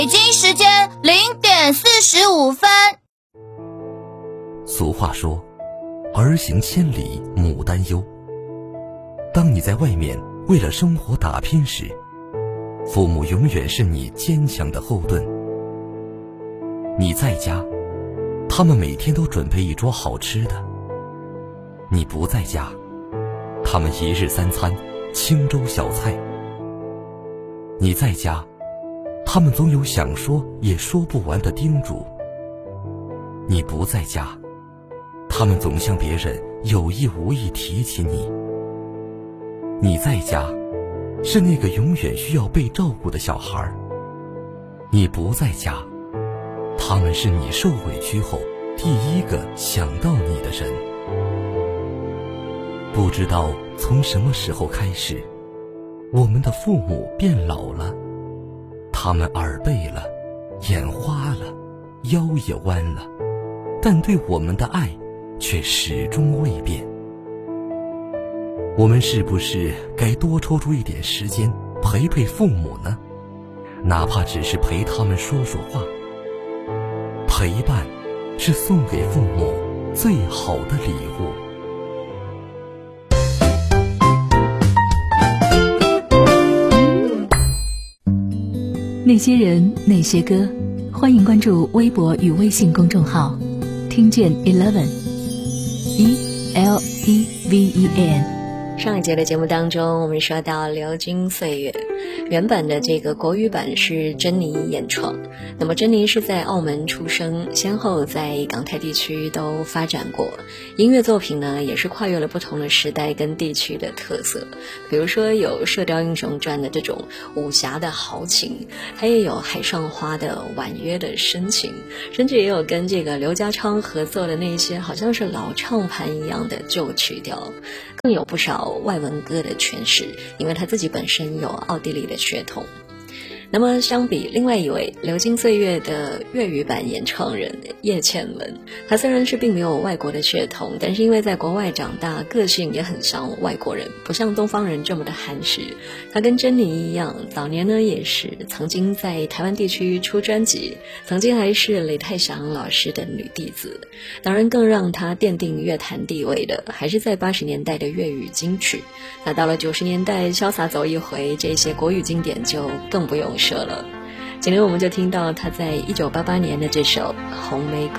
北京时间0点45分。 俗话说，儿行千里母担忧。当你在外面为了生活打拼时，父母永远是你坚强的后盾。你在家，他们每天都准备一桌好吃的；你不在家，他们一日三餐清粥小菜。你在家，他们总有想说也说不完的叮嘱；你不在家，他们总向别人有意无意提起你。你在家，是那个永远需要被照顾的小孩；你不在家，他们是你受委屈后第一个想到你的人。不知道从什么时候开始，我们的父母变老了，他们耳背了，眼花了，腰也弯了，但对我们的爱却始终未变。我们是不是该多抽出一点时间陪陪父母呢？哪怕只是陪他们说说话。陪伴是送给父母最好的礼物。 那些人，那些歌，欢迎关注微博与微信公众号，听见 11。 上一节的节目当中，我们说到《流金岁月》，原版的这个国语版是珍妮演创。那么珍妮是在澳门出生，先后在港台地区都发展过。音乐作品呢，也是跨越了不同的时代跟地区的特色。比如说有《射雕英雄传》的这种武侠的豪情，它也有《海上花》的婉约的深情，甚至也有跟这个刘家昌合作的那些好像是老唱盘一样的旧曲调，更有不少外文歌的诠释，因为他自己本身有奥地利的血统。那么相比另外一位《流金岁月》的粤语版演唱人叶倩文，他虽然是并没有外国的血统，但是因为在国外长大，个性也很像外国人，不像东方人这么的含蓄。他跟珍妮一样，早年呢也是曾经在台湾地区出专辑，曾经还是雷泰祥老师的女弟子。当然更让他奠定乐坛地位的，还是在80年代的粤语金曲。那到了90年代，潇洒走一回，这些国语经典就更不用说了。今天我们就听到他在1988年的这首《红玫瑰》。